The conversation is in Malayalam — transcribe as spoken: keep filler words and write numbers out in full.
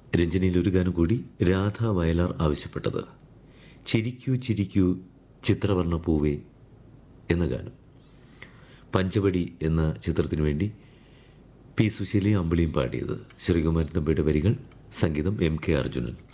രഞ്ജനിയിൽ ഒരു ഗാനം കൂടി രാധ വയലാർ ആവശ്യപ്പെട്ടത് ചിരിക്കൂ ചിരിക്കൂ ചിത്രവർണ്ണ പൂവേ എന്ന ഗാനം. പഞ്ചവടി എന്ന ചിത്രത്തിനു വേണ്ടി പി സുശീലയും അമ്പിളിയും പാടിയത്. ശ്രീകുമാരൻ തമ്പിയുടെ വരികൾ, സംഗീതം എം കെ അർജുനൻ.